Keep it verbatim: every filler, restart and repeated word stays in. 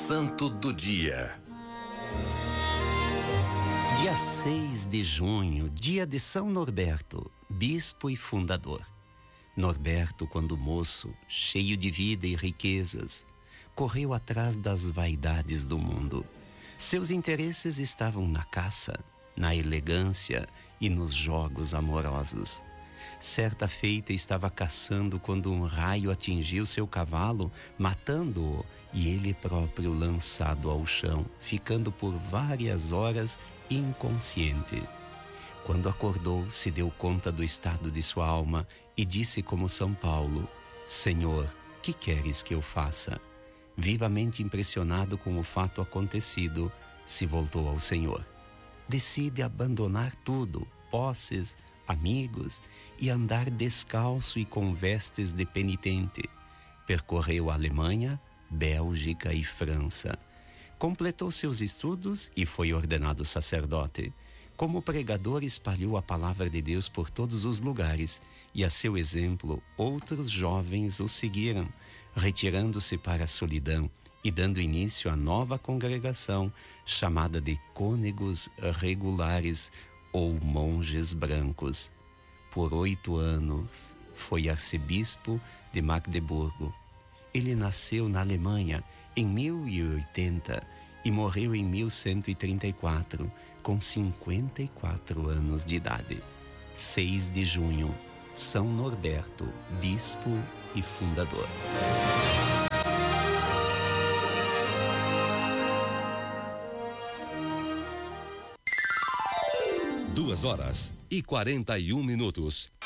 Santo do Dia. Dia seis de junho, dia de São Norberto, bispo e fundador. Norberto, quando moço, cheio de vida e riquezas, correu atrás das vaidades do mundo. Seus interesses estavam na caça, na elegância e nos jogos amorosos. Certa feita estava caçando quando um raio atingiu seu cavalo, matando-o e ele próprio lançado ao chão, ficando por várias horas inconsciente. Quando acordou, se deu conta do estado de sua alma e disse como São Paulo: Senhor, que queres que eu faça? Vivamente impressionado com o fato acontecido, se voltou ao Senhor. Decide abandonar tudo, posses, amigos, e andar descalço e com vestes de penitente. Percorreu a Alemanha, Bélgica e França. Completou seus estudos e foi ordenado sacerdote. Como pregador, espalhou a palavra de Deus por todos os lugares e, a seu exemplo, outros jovens o seguiram, retirando-se para a solidão e dando início à nova congregação chamada de cônegos regulares ou monges brancos. Por oito anos foi arcebispo de Magdeburgo. Ele nasceu na Alemanha em mil e oitenta e morreu em mil cento e trinta e quatro, com cinquenta e quatro anos de idade. seis de junho, São Norberto, bispo e fundador. Duas horas e quarenta e um minutos.